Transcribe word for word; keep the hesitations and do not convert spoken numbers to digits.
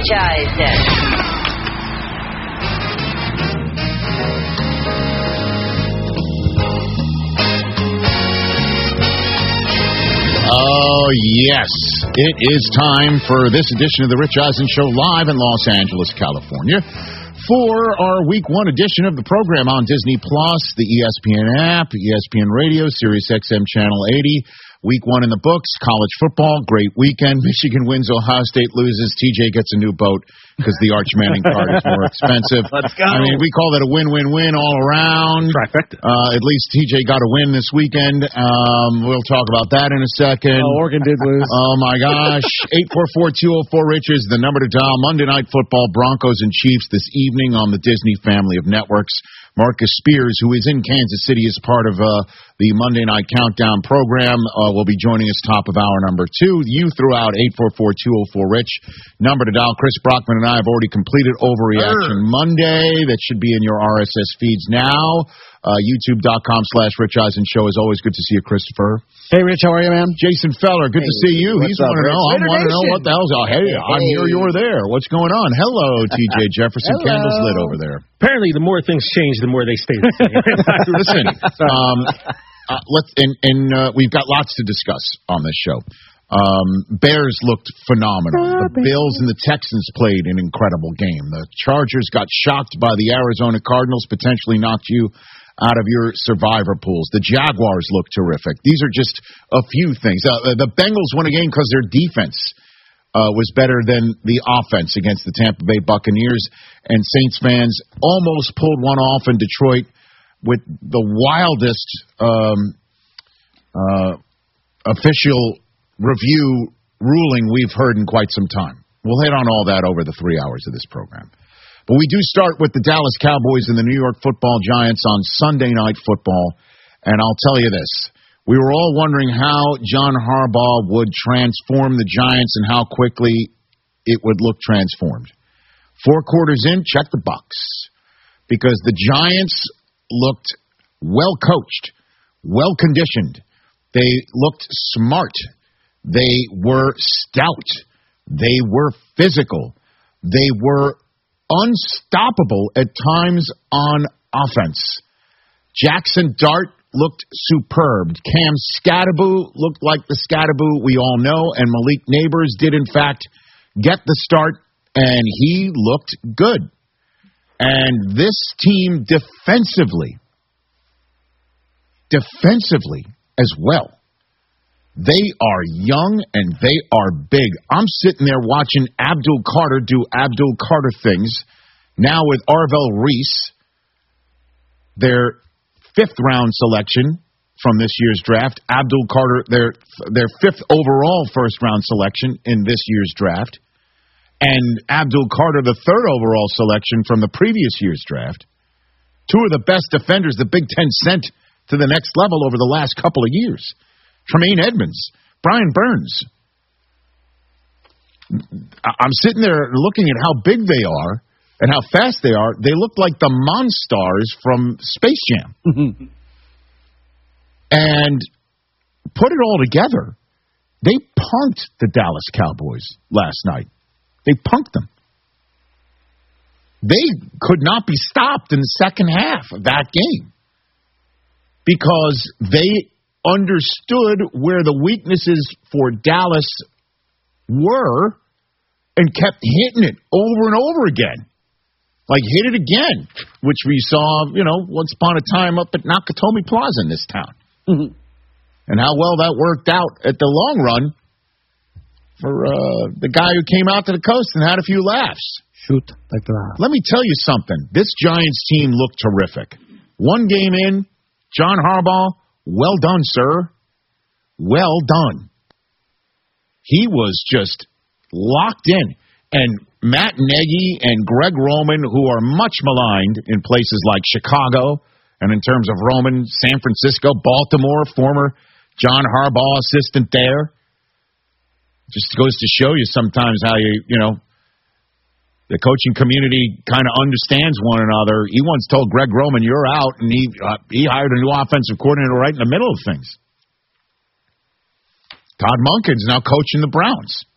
Rich Eisen. Oh, yes. It is time for this edition of the Rich Eisen Show live in Los Angeles, California. For our week one edition of the program on Disney Plus, the E S P N app, E S P N Radio, Sirius X M Channel eighty. Week one in the books, college football, great weekend. Michigan wins, Ohio State loses. T J gets a new boat because the Arch Manning card is more expensive. Let's go. I mean, we call that a win-win-win all around. Trifecta. Uh, at least T J got a win this weekend. Um, we'll talk about that in a second. Oh, Oregon did lose. Oh, my gosh. eight four four, two oh four, Rich is the number to dial. Monday Night Football, Broncos and Chiefs this evening on the Disney family of networks. Marcus Spears, who is in Kansas City as part of uh, the Monday Night Countdown program, uh, will be joining us top of hour number two. You threw out eight four four, two oh four, Rich. Number to dial. Chris Brockman and I have already completed Overreaction Urgh. Monday. That should be in your R S S feeds now. Uh, YouTube.com slash Rich Eisen Show. Is always good to see you, Christopher. Hey, Rich, how are you, man? Jason Feller, good hey, to see you. He's want to know. I want to know what the hell's out. Hey, hey, I'm here, you're there. What's going on? Hello, T J Jefferson. Hello. Candles lit over there. Apparently, the more things change, the more they stay the same. Listen, um, uh, let's and, and uh, we've got lots to discuss on this show. Um, Bears looked phenomenal. The Bills and the Texans played an incredible game. The Chargers got shocked by the Arizona Cardinals, potentially knocked you out of your survivor pools. The Jaguars look terrific. These are just a few things. Uh, the Bengals won a game because their defense uh, was better than the offense against the Tampa Bay Buccaneers, and Saints fans almost pulled one off in Detroit with the wildest um, uh, official review ruling we've heard in quite some time. We'll hit on all that over the three hours of this program. But we do start with the Dallas Cowboys and the New York Football Giants on Sunday Night Football. And I'll tell you this. We were all wondering how John Harbaugh would transform the Giants and how quickly it would look transformed. Four quarters in, check the box. Because the Giants looked well-coached, well-conditioned. They looked smart. They were stout. They were physical. They were unstoppable at times on offense. Jackson Dart looked superb. Cam Skattebo looked like the Skattebo we all know, and Malik Neighbors did, in fact, get the start, and he looked good. And this team defensively, defensively as well, they are young and they are big. I'm sitting there watching Abdul Carter do Abdul Carter things. Now with Arvell Reese, their fifth round selection from this year's draft. Abdul Carter, their their fifth overall first round selection in this year's draft. And Abdul Carter, the third overall selection from the previous year's draft. Two of the best defenders the Big Ten sent to the next level over the last couple of years. Tremaine Edmonds, Brian Burns. I'm sitting there looking at how big they are and how fast they are. They look like the Monstars from Space Jam. And put it all together, they punked the Dallas Cowboys last night. They punked them. They could not be stopped in the second half of that game because they understood where the weaknesses for Dallas were and kept hitting it over and over again. Like, hit it again, which we saw, you know, once upon a time up at Nakatomi Plaza in this town. Mm-hmm. And how well that worked out at the long run for uh, the guy who came out to the coast and had a few laughs. Shoot like that. Let me tell you something. This Giants team looked terrific. One game in, John Harbaugh, well done, sir. Well done. He was just locked in. And Matt Nagy and Greg Roman, who are much maligned in places like Chicago, and in terms of Roman, San Francisco, Baltimore, former John Harbaugh assistant there. Just goes to show you sometimes how you, you know, the coaching community kind of understands one another. He once told Greg Roman, "You're out," and he uh, he hired a new offensive coordinator right in the middle of things. Todd Monken's now coaching the Browns.